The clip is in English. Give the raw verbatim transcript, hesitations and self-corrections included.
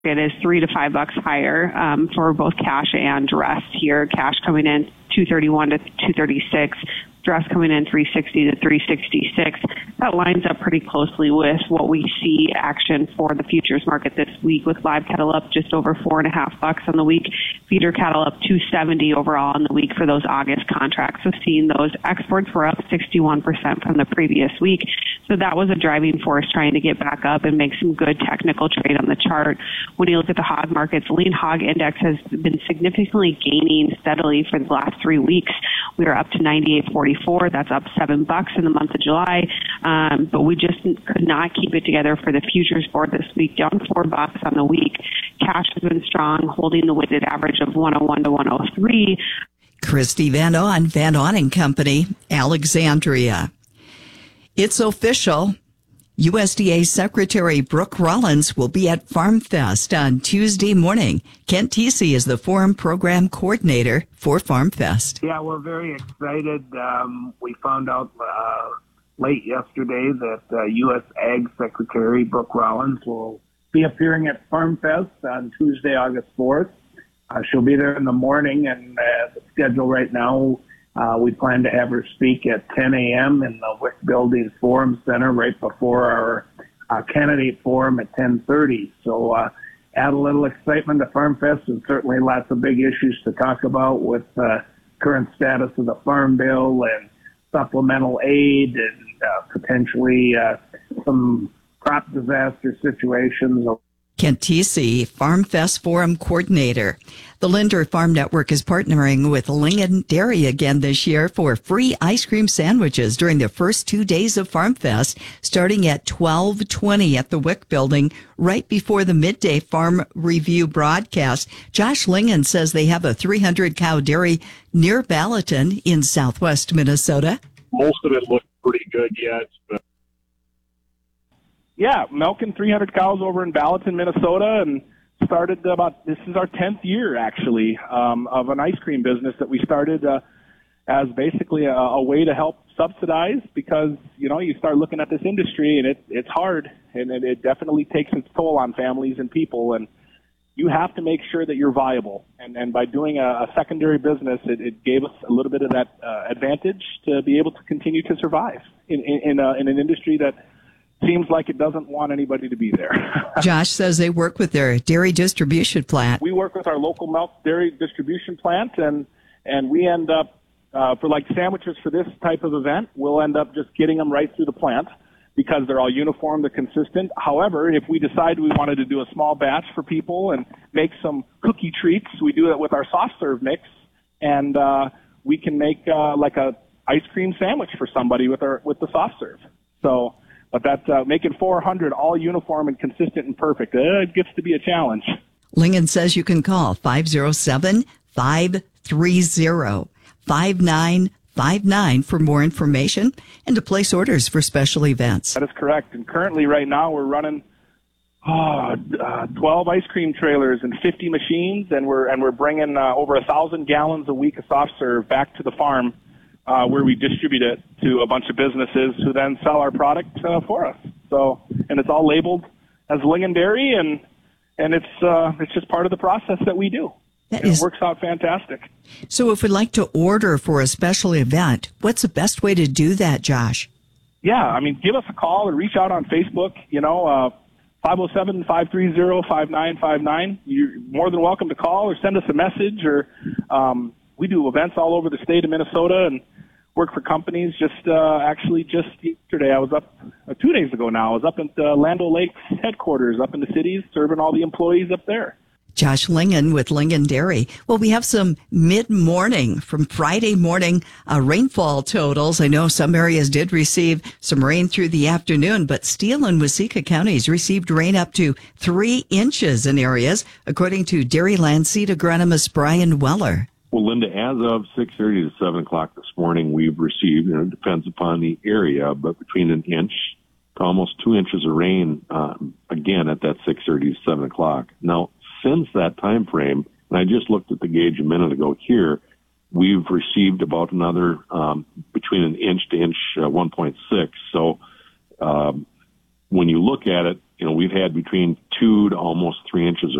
It is three to five bucks higher um, for both cash and dress here. Cash coming in two thirty-one to two thirty-six. Dress coming in three sixty to three sixty-six. That lines up pretty closely with what we see action for the futures market this week, with live cattle up just over four and a half bucks on the week. Feeder cattle up two seventy overall on the week for those August contracts. So seeing those exports were up sixty-one percent from the previous week. So that was a driving force trying to get back up and make some good technical trade on the chart. When you look at the hog markets, lean hog index has been significantly gaining steadily for the last three weeks. We are up to ninety-eight forty-four. That's up seven bucks in the month of July. Um, but we just could not keep it together for the futures board this week, down four bucks on the week. Cash has been strong, holding the weighted average of one oh one to one oh three. Christy Van On, Van On and Company, Alexandria. It's official. U S D A Secretary Brooke Rollins will be at Farm Fest on Tuesday morning. Kent Teesey is the Forum Program Coordinator for Farm Fest. Yeah, we're very excited. Um, we found out uh, late yesterday that uh, U S Ag Secretary Brooke Rollins will be appearing at Farm Fest on Tuesday, August fourth. Uh, she'll be there in the morning, and uh, the schedule right now, Uh, we plan to have her speak at ten a.m. in the Wick Building Forum Center right before our uh, candidate forum at ten thirty. So uh, add a little excitement to Farm Fest, and certainly lots of big issues to talk about with uh, current status of the Farm Bill and supplemental aid and uh, potentially uh, some crop disaster situations. Kent Teesey, Farm Fest Forum Coordinator. The Linder Farm Network is partnering with Lingen Dairy again this year for free ice cream sandwiches during the first two days of Farm Fest, starting at twelve twenty at the Wick Building, right before the midday Farm Review broadcast. Josh Lingen says they have a three hundred cow dairy near Ballatin in southwest Minnesota. Most of it looks pretty good yet, but yeah, milking three hundred cows over in Ballatin, Minnesota, and started about, this is our tenth year, actually, um, of an ice cream business that we started uh, as basically a, a way to help subsidize, because, you know, you start looking at this industry, and it, it's hard, and it, it definitely takes its toll on families and people, and you have to make sure that you're viable. And, and by doing a, a secondary business, it, it gave us a little bit of that uh, advantage to be able to continue to survive in, in, in, a, in an industry that seems like it doesn't want anybody to be there. Josh says they work with their dairy distribution plant. We work with our local milk dairy distribution plant, and and we end up, uh, for like sandwiches for this type of event, we'll end up just getting them right through the plant because they're all uniform, they're consistent. However, if we decide we wanted to do a small batch for people and make some cookie treats, we do that with our soft serve mix, and uh, we can make uh, like a ice cream sandwich for somebody with our with the soft serve. So. But that's uh, making four hundred all uniform and consistent and perfect. Uh, it gets to be a challenge. Lingen says you can call five oh seven, five three oh, five nine five nine for more information and to place orders for special events. That is correct. And currently right now we're running oh, uh, twelve ice cream trailers and fifty machines, and we're and we're bringing uh, over a thousand gallons a week of soft serve back to the farm. Uh, where we distribute it to a bunch of businesses who then sell our product uh, for us. So, and it's all labeled as Lingen Dairy, and and it's uh, it's just part of the process that we do. That and is... It works out fantastic. So, if we'd like to order for a special event, what's the best way to do that, Josh? Yeah, I mean, give us a call or reach out on Facebook. You know, uh, five oh seven, five three oh, five nine five nine. You're more than welcome to call or send us a message. Or um, we do events all over the state of Minnesota, and work for companies. Just uh, actually just yesterday, I was up, uh, two days ago now, I was up at the Land O'Lakes headquarters up in the cities, serving all the employees up there. Josh Lingen with Lingen Dairy. Well, we have some mid-morning from Friday morning uh, rainfall totals. I know some areas did receive some rain through the afternoon, but Steele and Waseca counties received rain up to three inches in areas, according to Dairyland seed agronomist Brian Weller. Well, Linda, as of six thirty to seven o'clock this morning, we've received, you know, it depends upon the area, but between an inch to almost two inches of rain, uh, again, at that six thirty to seven o'clock. Now, since that time frame, and I just looked at the gauge a minute ago here, we've received about another um, between an inch to inch uh, one point six. So um, when you look at it, you know, we've had between two to almost three inches of